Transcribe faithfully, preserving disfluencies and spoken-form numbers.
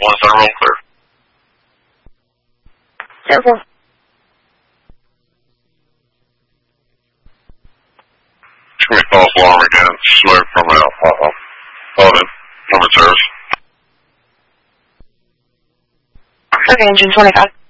one center roll clear. Careful. It's going to be false alarm again. Straight from uh, uh, eleven. From service. Okay, engine twenty-five.